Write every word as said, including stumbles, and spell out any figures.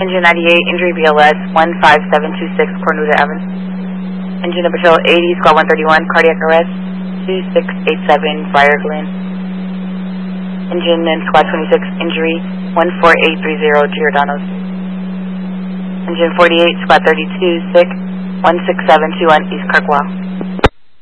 Engine ninety-eight, injury B L S one five seven two six, Cornuda Avenue. Engine number show eighty, squad one thirty-one, cardiac arrest two six eight seven, Briar Glen. Engine and squad twenty-six, injury one four eight three zero, Giordano's. Engine forty-eight, squad thirty-two, sick one six seven two one, East Kirkwall.